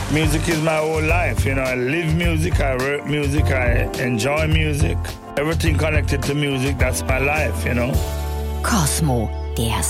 Music is my whole life, you know. I live music, I work music, I enjoy music. Everything connected to music, that's my life, you know. Cosmo, der